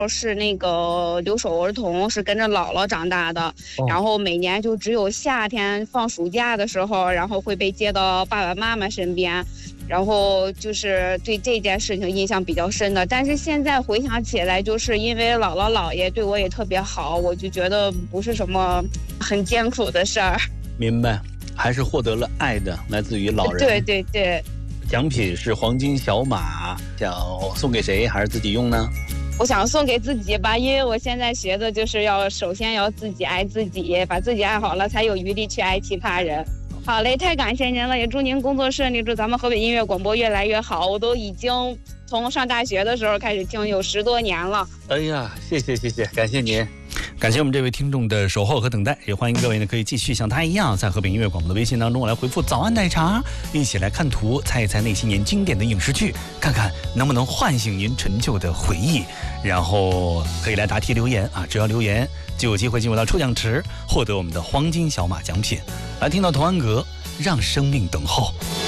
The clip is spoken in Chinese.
是那个留守儿童，是跟着姥姥长大的，然后每年就只有夏天放暑假的时候，然后会被接到爸爸妈妈身边，然后就是对这件事情印象比较深的。但是现在回想起来，就是因为姥姥姥爷对我也特别好，我就觉得不是什么很艰苦的事儿。 明白，还是获得了爱的，来自于老人。 对对对。 奖品是黄金小马，想送给谁还是自己用呢？ 我想送给自己吧，因为我现在学的就是首先要自己爱自己，把自己爱好了，才有余力去爱其他人。好嘞，太感谢您了，也祝您工作顺利，祝咱们河北音乐广播越来越好。我都已经从上大学的时候开始听，有10多年了。 哎呀，谢谢，感谢您。 感谢我们这位听众的守候和等待，也欢迎各位呢可以继续像他一样，在河北音乐广播的微信当中来回复早安奶茶，一起来看图，猜一猜那些年经典的影视剧，看看能不能唤醒您陈旧的回忆，然后可以来答题留言啊，只要留言就有机会进入到抽奖池，获得我们的黄金小马奖品。来听到童安格，让生命等候。